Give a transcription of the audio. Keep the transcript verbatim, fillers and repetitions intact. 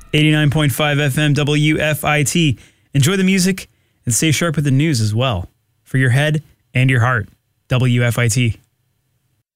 eighty-nine point five F M W F I T. Enjoy the music and stay sharp with the news as well. For your head and your heart, W F I T.